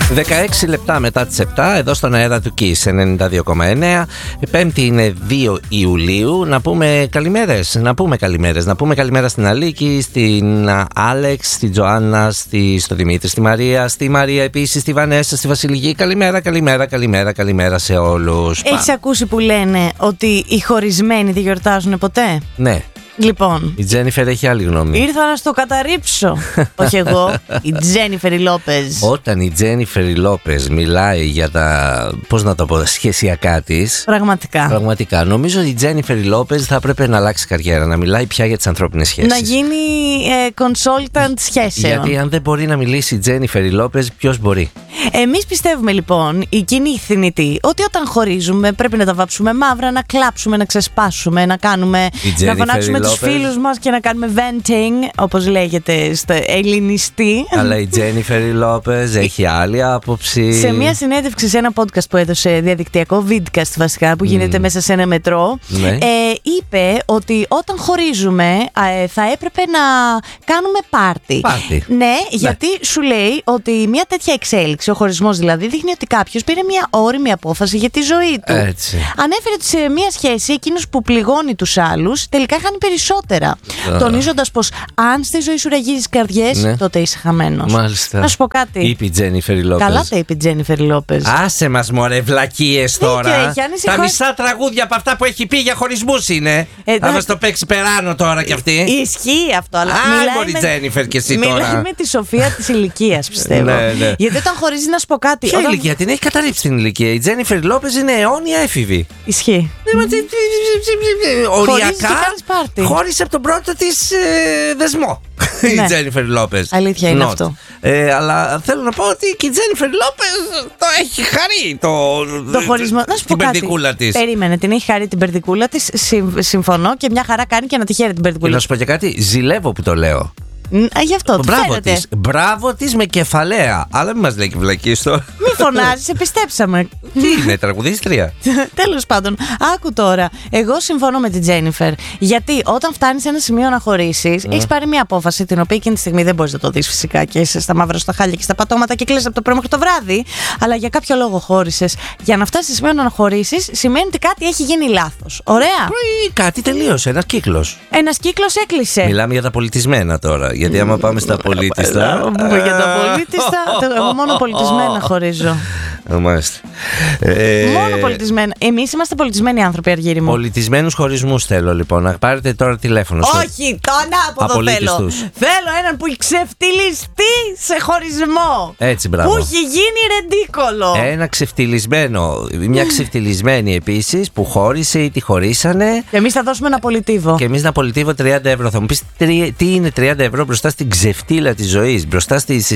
16 λεπτά μετά τις 7, εδώ στον αέρα του Kiss 92,9. Πέμπτη είναι 2 Ιουλίου. Να πούμε καλημέρες. Να πούμε καλημέρα στην Αλίκη, στην Άλεξ, στην Τζοάννα, στο Δημήτρη, στη Μαρία, επίσης, στη Βανέσσα, στη Βασιλική. Καλημέρα σε όλους. Έχεις ακούσει που λένε ότι οι χωρισμένοι δεν γιορτάζουν ποτέ? Ναι. Λοιπόν, η Τζένιφερ έχει άλλη γνώμη. Ήρθα να στο καταρρίψω. Όχι εγώ, η Τζένιφερ Λόπεζ. Όταν η Τζένιφερ Λόπεζ μιλάει για τα, πώς να το πω, σχεσιακά της. Πραγματικά. Νομίζω ότι η Τζένιφερ Λόπεζ θα έπρεπε να αλλάξει καριέρα, να μιλάει πια για τις ανθρώπινες σχέσεις. Να γίνει consultant σχέσεων. Γιατί αν δεν μπορεί να μιλήσει η Τζένιφερ Λόπεζ, ποιος μπορεί? Εμείς πιστεύουμε λοιπόν, η κοινή θνητή, ότι όταν χωρίζουμε πρέπει να τα βάψουμε μαύρα, να κλάψουμε, να ξεσπάσουμε, να φωνάξουμε τους φίλους μας και να κάνουμε venting, όπως λέγεται στο ελληνιστή. Αλλά η Τζένιφερ Λόπεζ έχει άλλη άποψη. Σε μια συνέντευξη σε ένα podcast που έδωσε, διαδικτυακό vidcast βασικά, που γίνεται μέσα σε ένα μετρό, ναι. Είπε ότι όταν χωρίζουμε θα έπρεπε να κάνουμε πάρτι. Ναι, γιατί σου λέει ότι μια τέτοια εξέλιξη, ο χωρισμός δηλαδή, δείχνει ότι κάποιος πήρε μια όριμη απόφαση για τη ζωή του. Έτσι. Ανέφερε ότι σε μια σχέση εκείνος που πληγώνει τους άλλους τελικά χάνει περισσότερα. Τονίζοντας πως αν στη ζωή σου ραγίζεις καρδιές, ναι, τότε είσαι χαμένος. Μάλιστα. Να σου πω κάτι. Είπε η Τζένιφερ Λόπεζ. Καλά τα είπε η Τζένιφερ Λόπεζ. Άσε μας μωρέ βλακίες τώρα. Τα μισά τραγούδια από αυτά που έχει πει για χωρισμούς είναι. Θα μας το παίξει περάνω τώρα κι αυτή. Ισχύει αυτό. Αλλά μπορεί η Τζένιφερ και εσύ τώρα. Μιλάει με τη σοφία της ηλικίας, πιστεύω. Ναι. Γιατί όταν χωρίζει, να σου πω κάτι. Ποια ηλικία? Την έχει καταρρύψει την ηλικία. Η Τζένιφερ Λόπεζ είναι αιώνια έφηβη. Ισχύει. Οριακά χώρισε από τον πρώτο της δεσμό. Η Τζένιφερ Λόπεζ. Αλήθεια είναι αυτό. Αλλά θέλω να πω ότι και η Τζένιφερ Λόπεζ το έχει χαρεί το χωρισμό. Να σου πω την περδικούλα της. Περίμενε, την έχει χαρεί την περδικούλα της. συμφωνώ και μια χαρά κάνει και να τη χαίρει την περδικούλα. Και να σου πω και κάτι, ζηλεύω που το λέω. Γι' αυτό Μπράβο της με κεφαλαία. Αλλά μην μας λέει και βλακίες τώρα. Μη φωνάζεις, επιστέψαμε. Τι είναι, τραγουδίστρια? Τέλος πάντων, άκου τώρα. Εγώ συμφωνώ με την Τζένιφερ. Γιατί όταν φτάνεις σε ένα σημείο να χωρίσεις, έχεις πάρει μια απόφαση την οποία εκείνη τη στιγμή δεν μπορείς να το δεις φυσικά και είσαι στα μαύρα, στα χάλια και στα πατώματα και κλαις από το πρωί μέχρι το βράδυ. Αλλά για κάποιο λόγο χώρισες. Για να φτάσεις σε σημείο να χωρίσεις, σημαίνει ότι κάτι έχει γίνει λάθος. Ωραία. Κάτι τελείωσε, ένας κύκλος. Ένας κύκλος έκλεισε. Μιλάμε για τα πολιτισμένα τώρα. Γιατί άμα πάμε στα πολίτιστα. Για τα πολίτιστα. Εγώ μόνο πολιτισμένα χωρίζω. Μάλιστα. Μόνο πολιτισμένα. Εμείς είμαστε πολιτισμένοι άνθρωποι, Αργύρι μου. Πολιτισμένους χωρισμούς θέλω λοιπόν. Να πάρετε τώρα τηλέφωνο. Όχι, τον άποδο θέλω. Θέλω έναν που έχει ξεφτυλιστεί σε χωρισμό. Έτσι, μπράβο. Που έχει γίνει ρεντίκολο. Ένα ξεφτυλισμένο. Μια ξεφτυλισμένη επίσης που χώρισε ή τη χωρίσανε. Και εμείς θα δώσουμε ένα πολιτίβο. Και εμείς ένα πολιτίβο 30 ευρώ. Θα μου πεις τι είναι 30 ευρώ μπροστά στην ξεφτύλα της ζωής, μπροστά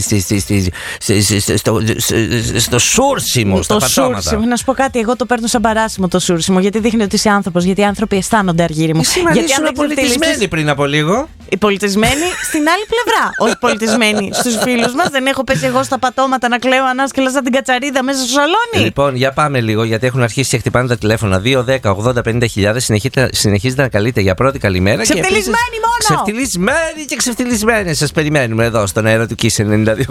στο σούρσιμο, στα πατώματα. Να σου πω κάτι, εγώ το παίρνω σαν παράσιμο το σούρσιμο, γιατί δείχνει ότι είσαι άνθρωπος, γιατί οι άνθρωποι αισθάνονται, Αργύρι μου. Γιατί ήσουν πολιτισμένοι πριν από λίγο. Οι πολιτισμένοι στην άλλη πλευρά. Όχι πολιτισμένοι στους φίλους μας. Δεν έχω πέσει εγώ στα πατώματα να κλαίω ανάσκελα σαν την κατσαρίδα μέσα στο σαλόνι. Λοιπόν, για πάμε λίγο, γιατί έχουν αρχίσει και χτυπάνε τα τηλέφωνα. 2, 10, 80, 50.000. Συνεχίζετε να καλείτε για πρώτη καλημέρα. Ξεφτυλισμένοι μόνο! Ξεφτυλισμένοι και ξεφτυλισμένοι. Σας περιμένουμε εδώ στον αέρα του Kiss 92,9. 2, 10, 80, 50.000.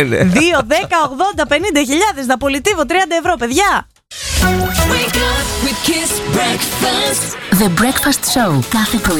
Να πολιτίβω 30 ευρώ, παιδιά. Wake up with Kiss Breakfast. The Breakfast Show κάθε πρωί.